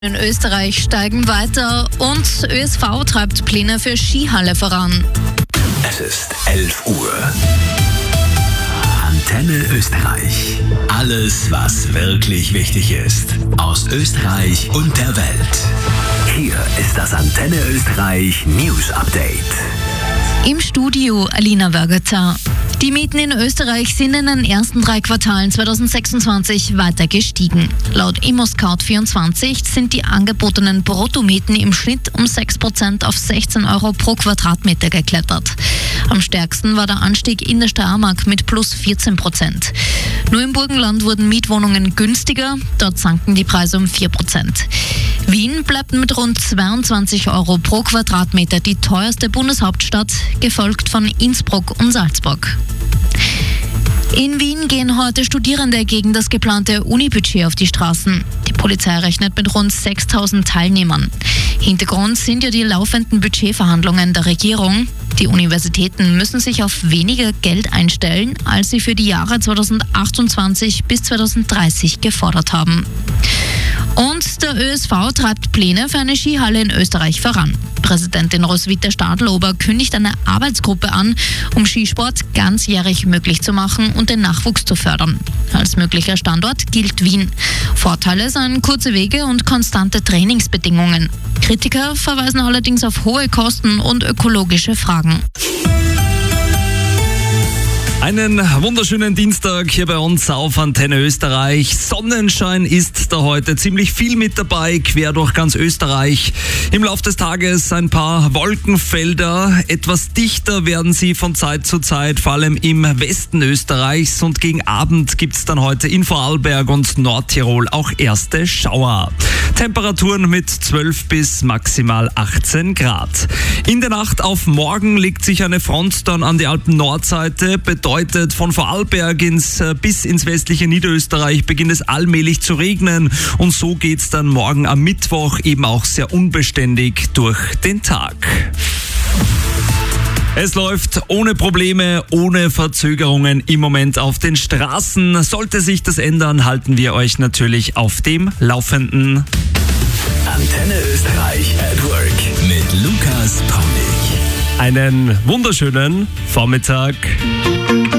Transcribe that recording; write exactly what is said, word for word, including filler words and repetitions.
In Österreich steigen weiter und ÖSV treibt Pläne für Skihalle voran. Es ist elf Uhr. Antenne Österreich. Alles, was wirklich wichtig ist. Aus Österreich und der Welt. Hier ist das Antenne Österreich News Update. Im Studio Alina Wörgötter. Die Mieten in Österreich sind in den ersten drei Quartalen zweitausendsechsundzwanzig weiter gestiegen. Laut ImmoScout vierundzwanzig sind die angebotenen Bruttomieten im Schnitt um sechs Prozent auf sechzehn Euro pro Quadratmeter geklettert. Am stärksten war der Anstieg in der Steiermark mit plus vierzehn Prozent. Nur im Burgenland wurden Mietwohnungen günstiger, dort sanken die Preise um vier Prozent. Wien bleibt mit rund zweiundzwanzig Euro pro Quadratmeter die teuerste Bundeshauptstadt, gefolgt von Innsbruck und Salzburg. In Wien gehen heute Studierende gegen das geplante Unibudget auf die Straßen. Die Polizei rechnet mit rund sechstausend Teilnehmern. Hintergrund sind ja die laufenden Budgetverhandlungen der Regierung. Die Universitäten müssen sich auf weniger Geld einstellen, als sie für die Jahre zweitausendachtundzwanzig bis zweitausenddreißig gefordert haben. Und der ÖSV treibt Pläne für eine Skihalle in Österreich voran. Präsidentin Roswitha Stadlober kündigt eine Arbeitsgruppe an, um Skisport ganzjährig möglich zu machen und den Nachwuchs zu fördern. Als möglicher Standort gilt Wien. Vorteile seien kurze Wege und konstante Trainingsbedingungen. Kritiker verweisen allerdings auf hohe Kosten und ökologische Fragen. Einen wunderschönen Dienstag hier bei uns auf Antenne Österreich. Sonnenschein ist da heute ziemlich viel mit dabei, quer durch ganz Österreich. Im Laufe des Tages ein paar Wolkenfelder. Etwas dichter werden sie von Zeit zu Zeit, vor allem im Westen Österreichs. Und gegen Abend gibt's dann heute in Vorarlberg und Nordtirol auch erste Schauer. Temperaturen mit zwölf bis maximal achtzehn Grad. In der Nacht auf morgen legt sich eine Front dann an die Alpen-Nordseite. Bedeutet von Vorarlberg ins, bis ins westliche Niederösterreich beginnt es allmählich zu regnen. Und so geht's dann morgen am Mittwoch eben auch sehr unbeständig durch den Tag. Es läuft ohne Probleme, ohne Verzögerungen im Moment auf den Straßen. Sollte sich das ändern, halten wir euch natürlich auf dem Laufenden. Antenne Österreich at Work mit Lukas Paulig. Einen wunderschönen Vormittag.